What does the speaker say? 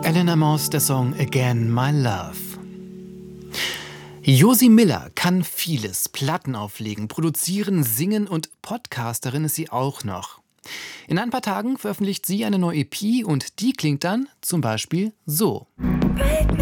Eleanor Moss, der Song Again My Love. Josi Miller kann vieles. Platten auflegen, produzieren, singen und Podcasterin ist sie auch noch. In ein paar Tagen veröffentlicht sie eine neue EP und die klingt dann zum Beispiel so. Break